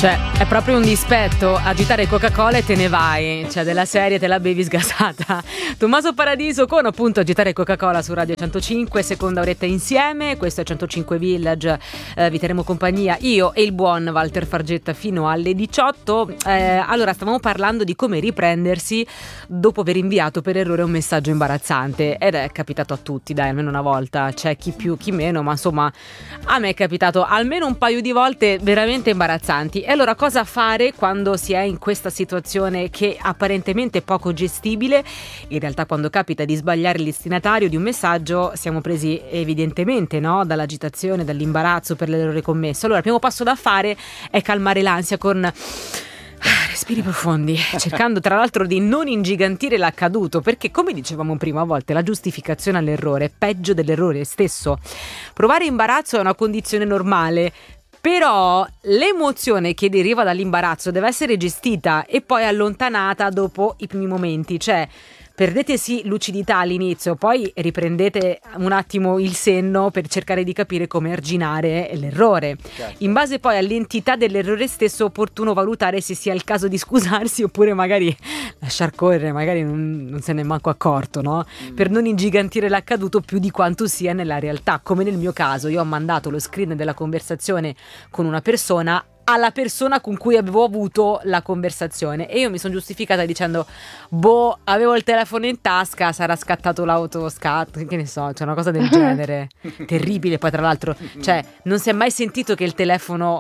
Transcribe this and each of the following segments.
Cioè, è proprio un dispetto agitare Coca-Cola e te ne vai, cioè della serie te la bevi sgasata. Tommaso Paradiso con appunto agitare Coca-Cola su Radio 105, seconda oretta insieme, questo è 105 Village, vi terremo compagnia io e il buon Walter Fargetta fino alle 18. Allora, stavamo parlando di come riprendersi dopo aver inviato per errore un messaggio imbarazzante, ed è capitato a tutti, dai, almeno una volta, c'è chi più, chi meno, ma insomma a me è capitato almeno un paio di volte veramente imbarazzanti. E allora cosa fare quando si è in questa situazione che apparentemente è poco gestibile? In realtà quando capita di sbagliare il destinatario di un messaggio siamo presi evidentemente, no? Dall'agitazione, dall'imbarazzo per l'errore commesso. Allora il primo passo da fare è calmare l'ansia con respiri profondi, cercando tra l'altro di non ingigantire l'accaduto, perché come dicevamo prima, a volte la giustificazione all'errore è peggio dell'errore stesso. Provare imbarazzo è una condizione normale, però l'emozione che deriva dall'imbarazzo deve essere gestita e poi allontanata dopo i primi momenti, cioè perdete sì lucidità all'inizio, poi riprendete un attimo il senno per cercare di capire come arginare l'errore. Certo. In base poi all'entità dell'errore stesso è opportuno valutare se sia il caso di scusarsi oppure magari lasciar correre, magari non se ne è manco accorto, no? Per non ingigantire l'accaduto più di quanto sia nella realtà. Come nel mio caso, io ho mandato lo screen della conversazione con una persona alla persona con cui avevo avuto la conversazione e io mi sono giustificata dicendo avevo il telefono in tasca, sarà scattato l'autoscatto, che ne so, c'è una cosa del genere terribile. Poi tra l'altro, cioè, non si è mai sentito che il telefono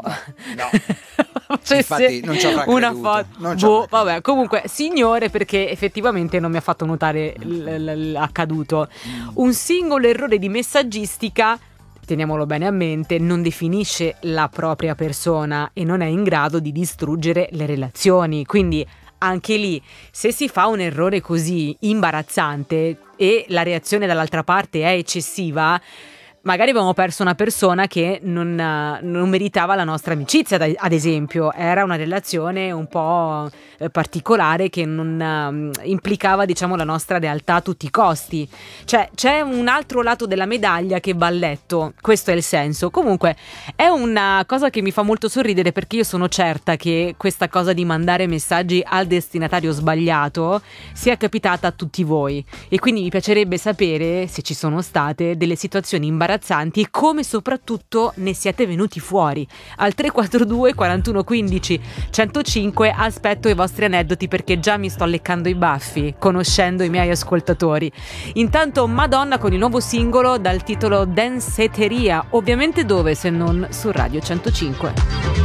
No. cioè, Infatti non ci avrà una creduto. foto Non ci avrà vabbè, comunque signore, perché effettivamente non mi ha fatto notare l'accaduto. Un singolo errore di messaggistica, teniamolo bene a mente, non definisce la propria persona e non è in grado di distruggere le relazioni. Quindi anche lì, se si fa un errore così imbarazzante e la reazione dall'altra parte è eccessiva, magari abbiamo perso una persona che non meritava la nostra amicizia, ad esempio. Era una relazione un po' particolare che non implicava, diciamo, la nostra realtà a tutti i costi. Cioè, c'è un altro lato della medaglia che va letto, questo è il senso. Comunque, è una cosa che mi fa molto sorridere, perché io sono certa che questa cosa di mandare messaggi al destinatario sbagliato sia capitata a tutti voi. E quindi mi piacerebbe sapere se ci sono state delle situazioni imbarazzanti e come soprattutto ne siete venuti fuori. Al 342 41 15 105 aspetto i vostri aneddoti, perché già mi sto leccando i baffi conoscendo i miei ascoltatori. Intanto Madonna con il nuovo singolo dal titolo Danceteria, ovviamente dove se non su Radio 105.